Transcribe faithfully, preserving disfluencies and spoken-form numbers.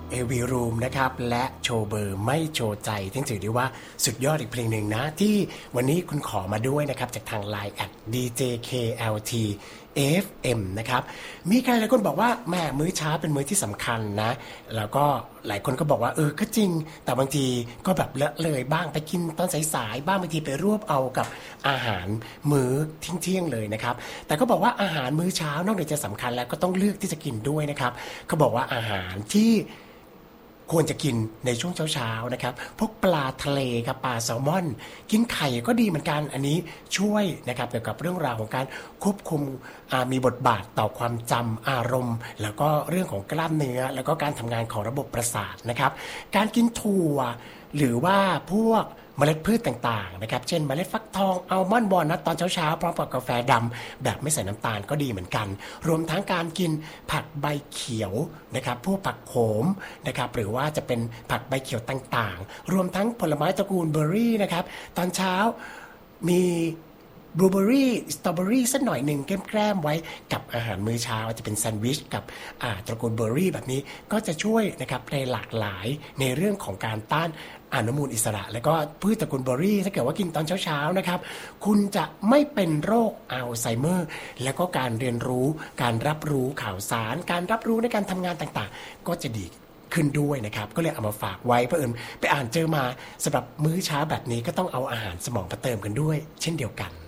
เอวีรูมนะครับและโชว์เบอร์ไม่โชว์ใจที่ถือได้ว่าสุดยอดอีกเพลงหนึ่งนะที่วันนี้คุณขอมาด้วยนะครับจากทาง ไลน์ แอท ดี เจ เค แอล ที เอฟ เอ็ม นะครับมีใครหลายคนบอกว่าแม่มื้อเช้าเป็นมื้อที่สำคัญนะแล้วก็หลายคนก็บอกว่าเออก็จริงแต่บางทีก็แบบเลอะเลยบ้างไปกินตอนสายๆบ้างบางทีไปรวบเอากับอาหารมื้อเที่ยงๆเลยนะครับแต่ก็บอกว่าอาหารมื้อเช้านอกจากจะสำคัญแล้วก็ต้องเลือกที่จะกินด้วยนะครับเขาบอกว่าอาหารที่ควรจะกินในช่วงเช้าๆนะครับพวกปลาทะเลกับปลาแซลมอนกินไข่ก็ดีเหมือนกันอันนี้ช่วยนะครับเกี่ยวกับเรื่องราวของการควบคุมมีบทบาทต่อความจำอารมณ์แล้วก็เรื่องของกล้ามเนื้อแล้วก็การทำงานของระบบประสาทนะครับการกินถั่วหรือว่าพวกเมล็ดพืชต่างๆนะครับเช่นเมล็ดฟักทองอัลมอนด์วอลนัทตอนเช้าๆพร้อมกับกาแฟดำแบบไม่ใส่น้ำตาลก็ดีเหมือนกันรวมทั้งการกินผักใบเขียวนะครับพวกผักโขมนะครับหรือว่าจะเป็นผักใบเขียวต่างๆรวมทั้งผลไม้ตระกูลเบอร์รี่นะครับตอนเช้ามีบลูเบอร์รี่สตรอเบอรี่สักหน่อยหนึ่งแกล้มๆไว้กับอาหารมื้อเช้าจะเป็นแซนด์วิชกับตระกูลเบอร์รี่แบบนี้ก็จะช่วยนะครับในหลากหลายในเรื่องของการต้านอนุมูลอิสระและก็พืชตระกูลเบอร์รี่ถ้าเกิดว่ากินตอนเช้าๆนะครับคุณจะไม่เป็นโรคอัลไซเมอร์แล้วก็การเรียนรู้การรับรู้ข่าวสารการรับรู้ในการทำงานต่างๆก็จะดีขึ้นด้วยนะครับก็เลยเอามาฝากไว้เพื่อเอิญไปอ่านเจอมาสำหรับมื้อเช้าแบบนี้ก็ต้องเอาอาหารสมองมาเติมกันด้วยเช่นเดียวกัน